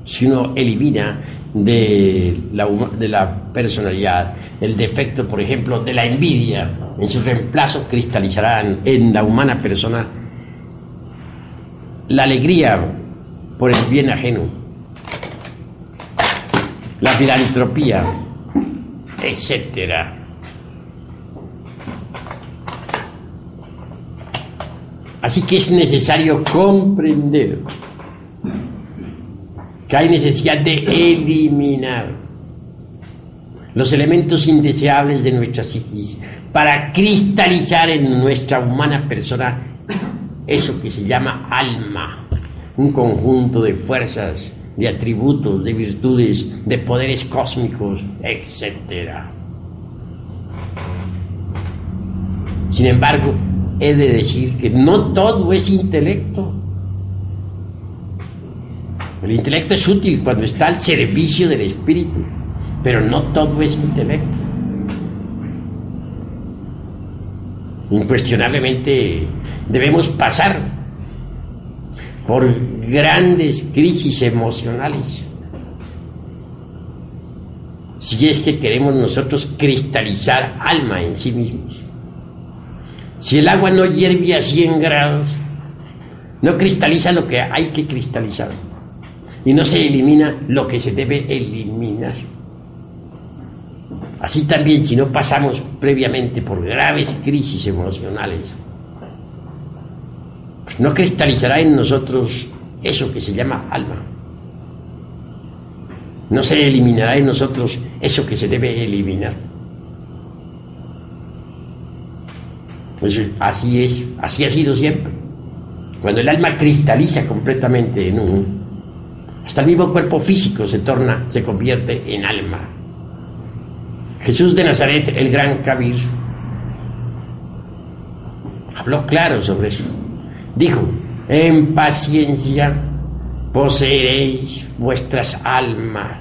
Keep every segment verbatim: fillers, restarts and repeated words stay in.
si uno elimina de la, de la personalidad el defecto, por ejemplo, de la envidia, en su reemplazo cristalizarán en la humana persona la alegría por el bien ajeno, la filantropía, etcétera. Así que es necesario comprender que hay necesidad de eliminar los elementos indeseables de nuestra psiquis para cristalizar en nuestra humana persona eso que se llama alma, un conjunto de fuerzas, de atributos, de virtudes, de poderes cósmicos, etcétera. Sin embargo, he de decir que no todo es intelecto. El intelecto es útil cuando está al servicio del espíritu, pero no todo es intelecto. Incuestionablemente debemos pasar por grandes crisis emocionales si es que queremos nosotros cristalizar alma en sí mismos. Si el agua no hierve a cien grados, no cristaliza lo que hay que cristalizar y no se elimina lo que se debe eliminar. Así también, si no pasamos previamente por graves crisis emocionales, pues no cristalizará en nosotros eso que se llama alma. No se eliminará en nosotros eso que se debe eliminar. Pues así es, así ha sido siempre. Cuando el alma cristaliza completamente en uno, hasta el mismo cuerpo físico se torna, se convierte en alma. Jesús de Nazaret, el gran Kabir, habló claro sobre eso. Dijo: en paciencia poseeréis vuestras almas.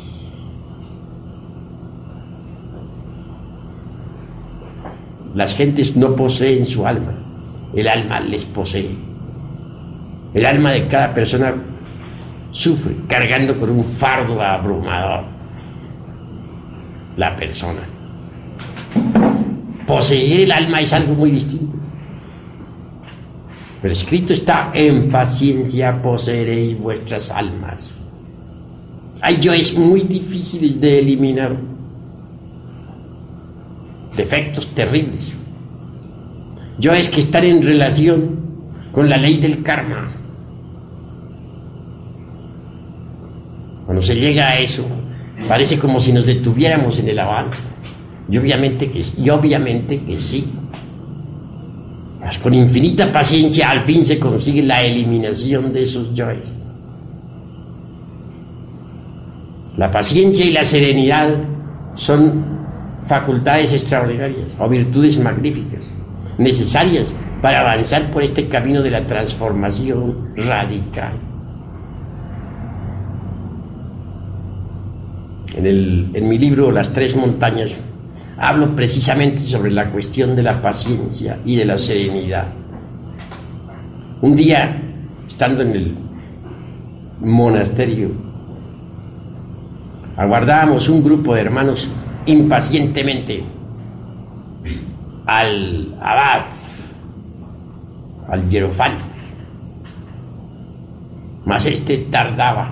Las gentes no poseen su alma, el alma les posee. El alma de cada persona sufre cargando con un fardo abrumador la persona. Poseer el alma es algo muy distinto. Pero escrito está: en paciencia poseeréis vuestras almas. Hay yoes muy difíciles de eliminar, defectos terribles, yoes que están en relación con la ley del karma. Cuando se llega a eso, parece como si nos detuviéramos en el avance. Y obviamente que, y obviamente que sí. Mas con infinita paciencia al fin se consigue la eliminación de esos yoes. La paciencia y la serenidad son facultades extraordinarias o virtudes magníficas, necesarias para avanzar por este camino de la transformación radical. En, el, en mi libro Las Tres Montañas hablo precisamente sobre la cuestión de la paciencia y de la serenidad. Un día, estando en el monasterio, aguardábamos un grupo de hermanos impacientemente al abad, al hierofante, mas este tardaba.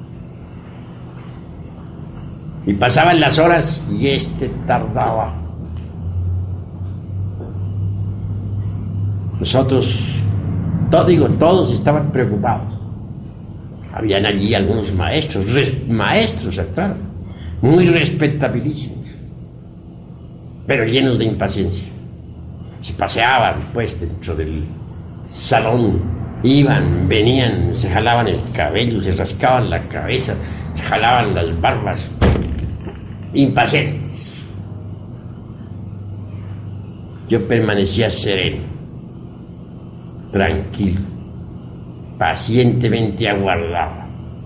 Y pasaban las horas y este tardaba. Nosotros, todo, digo, todos estaban preocupados. Habían allí algunos maestros, res, maestros, claro, muy respetabilísimos, pero llenos de impaciencia. Se paseaban, pues, dentro del salón, iban, venían, se jalaban el cabello, se rascaban la cabeza, se jalaban las barbas. Impacientes. Yo permanecía sereno, tranquilo, pacientemente aguardaba.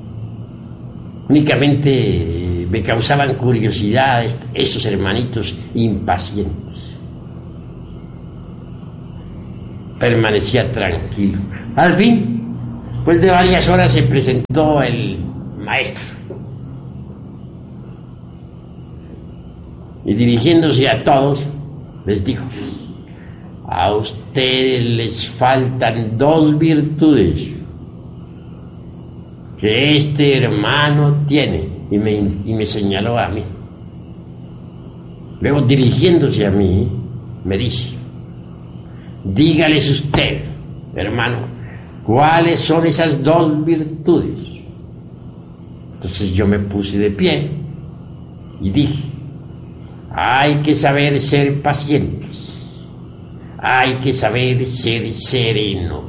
Únicamente me causaban curiosidad esos hermanitos impacientes. Permanecía tranquilo. Al fin, después de varias horas, se presentó el maestro. Y dirigiéndose a todos, les dijo: a ustedes les faltan dos virtudes que este hermano tiene, y me, y me señaló a mí. Luego, dirigiéndose a mí, me dice: dígales usted, hermano, ¿cuáles son esas dos virtudes? Entonces yo me puse de pie y dije: hay que saber ser pacientes, hay que saber ser serenos.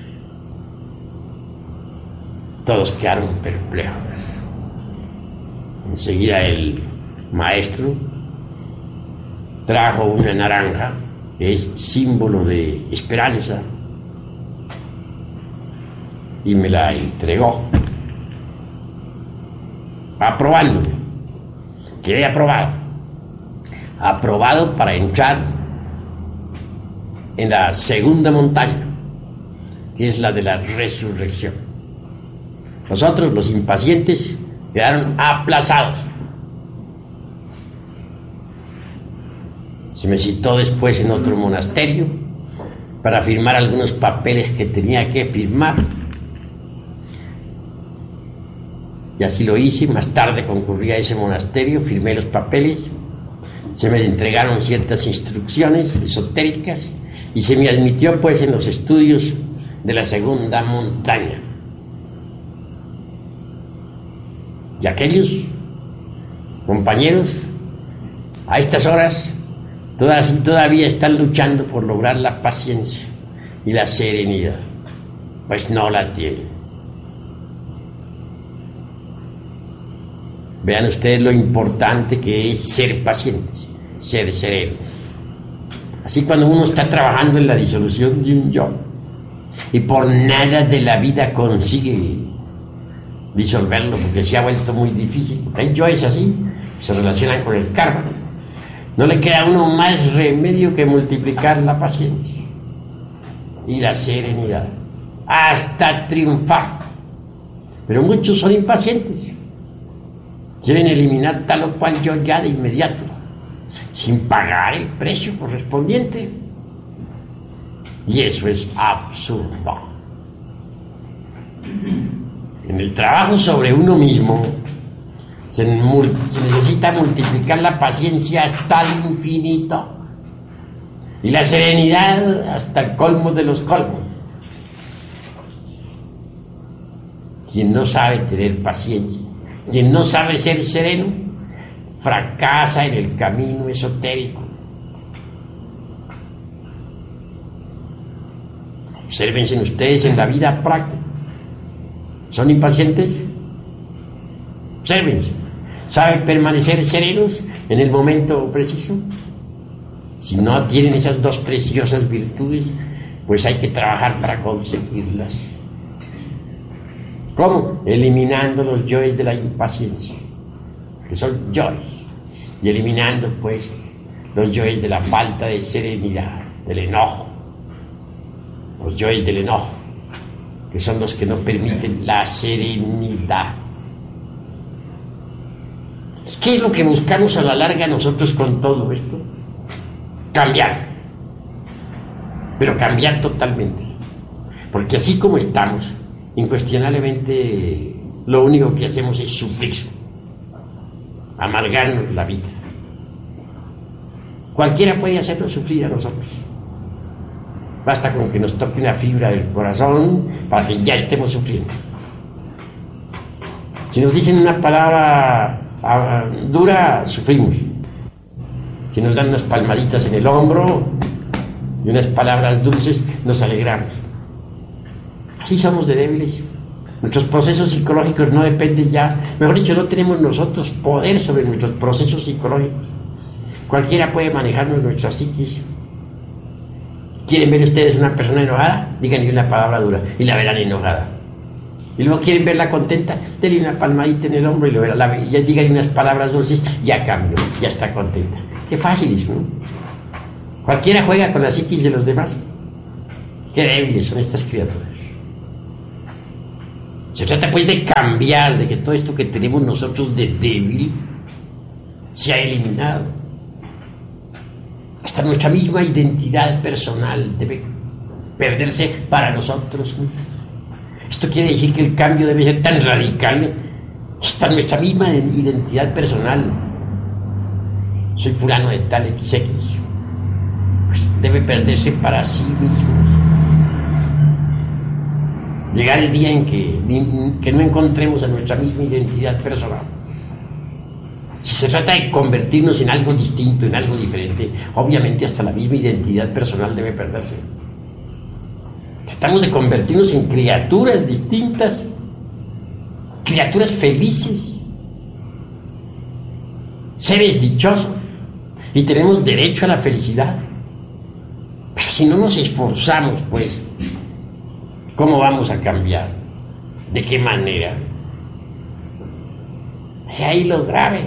Todos quedaron perplejos. Enseguida el maestro trajo una naranja, que es símbolo de esperanza, y me la entregó, aprobándome. Quedé aprobado. Aprobado para entrar en la segunda montaña, que es la de la resurrección. Nosotros, los impacientes, quedaron aplazados. Se me citó después en otro monasterio para firmar algunos papeles que tenía que firmar. Y así lo hice. Más tarde concurrí a ese monasterio, firmé los papeles, se me entregaron ciertas instrucciones esotéricas y se me admitió pues en los estudios de la segunda montaña. Y aquellos compañeros a estas horas todas, todavía están luchando por lograr la paciencia y la serenidad, pues no la tienen. Vean ustedes lo importante que es ser pacientes, ser serenos. Así, cuando uno está trabajando en la disolución de un yo y por nada de la vida consigue disolverlo porque se ha vuelto muy difícil, hay yoes así, se relacionan con el karma, no le queda a uno más remedio que multiplicar la paciencia y la serenidad hasta triunfar. Pero muchos son impacientes, quieren eliminar tal o cual yo ya de inmediato, sin pagar el precio correspondiente. Y eso es absurdo. En el trabajo sobre uno mismo se, se necesita multiplicar la paciencia hasta el infinito y la serenidad hasta el colmo de los colmos. Quien no sabe tener paciencia, quien no sabe ser sereno, fracasa en el camino esotérico. Obsérvense ustedes en la vida práctica. ¿Son impacientes? Obsérvense. ¿Saben permanecer serenos en el momento preciso? Si no tienen esas dos preciosas virtudes, pues hay que trabajar para conseguirlas. ¿Cómo? Eliminando los yoes de la impaciencia, que son yoes, y eliminando pues los yoes de la falta de serenidad, del enojo, los yoes del enojo, que son los que no permiten la serenidad. ¿Qué es lo que buscamos a la larga nosotros con todo esto? Cambiar, pero cambiar totalmente, porque así como estamos, incuestionablemente lo único que hacemos es sufrir, amargarnos la vida. Cualquiera puede hacernos sufrir a nosotros. Basta con que nos toque una fibra del corazón para que ya estemos sufriendo. Si nos dicen una palabra uh, dura, sufrimos. Si nos dan unas palmaditas en el hombro y unas palabras dulces, nos alegramos. Así somos de débiles. Nuestros procesos psicológicos no dependen ya, mejor dicho, no tenemos nosotros poder sobre nuestros procesos psicológicos. Cualquiera puede manejarnos nuestra psiquis. ¿Quieren ver ustedes una persona enojada? Díganle una palabra dura y la verán enojada. Y luego quieren verla contenta, denle una palmadita en el hombro y lo verán, la, ya díganle unas palabras dulces, ya cambió, ya está contenta. Qué fácil es, ¿no? Cualquiera juega con la psiquis de los demás. Qué débiles son estas criaturas. Se trata pues de cambiar, de que todo esto que tenemos nosotros de débil se ha eliminado. Hasta nuestra misma identidad personal debe perderse para nosotros mismos. Esto quiere decir que el cambio debe ser tan radical, hasta nuestra misma identidad personal. Soy fulano de tal equis equis. Pues debe perderse para sí mismo. Llegar el día en que, que no encontremos a nuestra misma identidad personal. Si se trata de convertirnos en algo distinto, en algo diferente, obviamente hasta la misma identidad personal debe perderse. Tratamos de convertirnos en criaturas distintas, criaturas felices, seres dichosos, y tenemos derecho a la felicidad. Pero si no nos esforzamos, pues, ¿cómo vamos a cambiar? ¿De qué manera? Y ahí lo grave.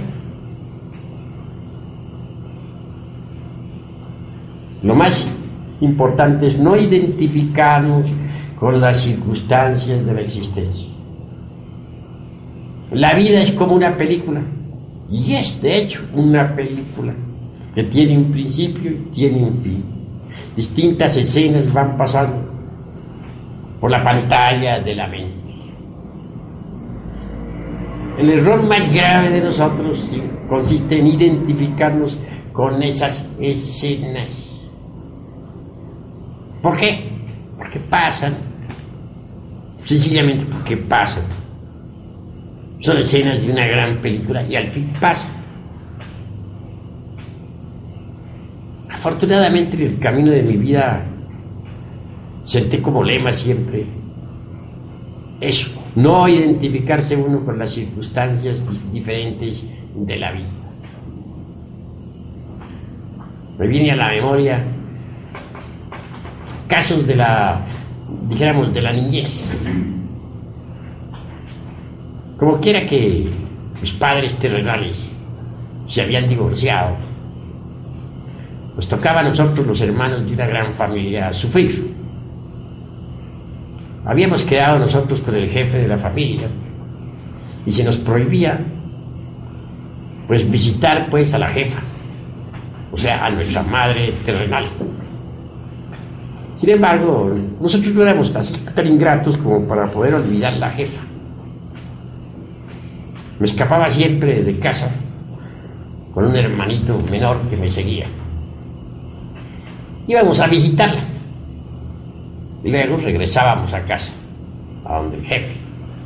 Lo más importante es no identificarnos con las circunstancias de la existencia. La vida es como una película, y es de hecho una película que tiene un principio y tiene un fin. Distintas escenas van pasando por la pantalla de la mente. El error más grave de nosotros consiste en identificarnos con esas escenas. ¿Por qué? Porque pasan. Sencillamente porque pasan. Son escenas de una gran película y al fin pasan. Afortunadamente en el camino de mi vida senté como lema siempre eso, no identificarse uno con las circunstancias diferentes de la vida. Me viene a la memoria casos de la, dijéramos, de la niñez. Como quiera que mis padres terrenales se habían divorciado, nos tocaba a nosotros, los hermanos de una gran familia, sufrir. Habíamos quedado nosotros con el jefe de la familia y se nos prohibía pues visitar pues a la jefa, o sea, a nuestra madre terrenal. Sin embargo, nosotros no éramos tan, tan ingratos como para poder olvidar la jefa. Me escapaba siempre de casa con un hermanito menor que me seguía. Íbamos a visitarla y luego regresábamos a casa, a donde el jefe.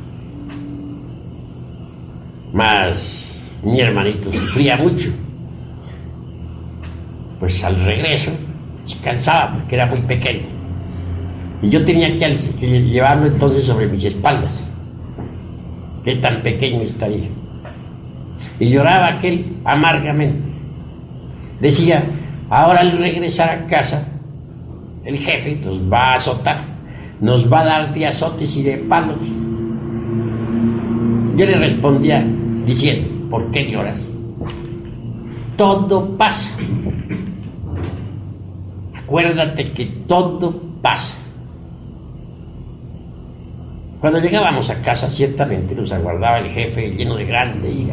Mas mi hermanito sufría mucho, pues al regreso se cansaba porque era muy pequeño y yo tenía que, que llevarlo entonces sobre mis espaldas. Qué tan pequeño estaría. Y lloraba aquel amargamente. Decía, ahora al regresar a casa el jefe nos va a azotar, nos va a dar de azotes y de palos. Yo le respondía diciendo, ¿por qué lloras? Todo pasa. Acuérdate que todo pasa. Cuando llegábamos a casa, ciertamente nos aguardaba el jefe lleno de grande ira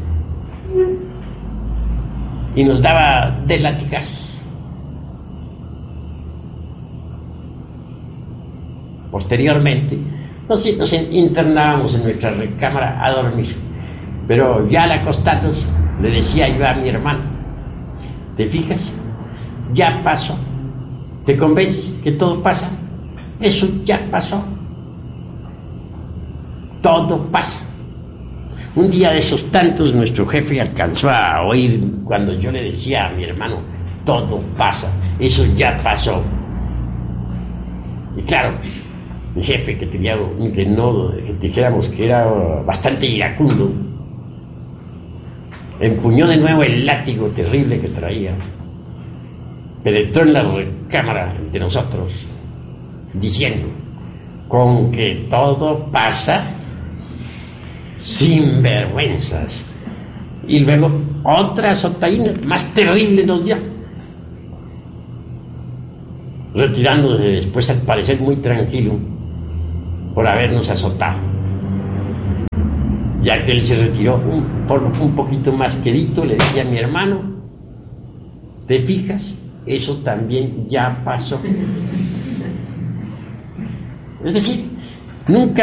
y nos daba de latigazos. Posteriormente, nos, nos internábamos en nuestra recámara a dormir, pero ya al acostarnos le decía yo a mi hermano, ¿te fijas? Ya pasó. ¿Te convences que todo pasa? Eso ya pasó. Todo pasa. Un día de esos tantos, nuestro jefe alcanzó a oír cuando yo le decía a mi hermano, todo pasa, eso ya pasó. Y claro, mi jefe, que tenía un renodo, que dijéramos que era bastante iracundo, empuñó de nuevo el látigo terrible que traía, penetró en la recámara de nosotros, diciendo, con que todo pasa, sin vergüenzas. Y luego otra azotaína más terrible nos dio, retirándose después al parecer muy tranquilo por habernos azotado. Ya que él se retiró un, por un poquito más quedito, le decía a mi hermano, ¿te fijas? Eso también ya pasó. Es decir, nunca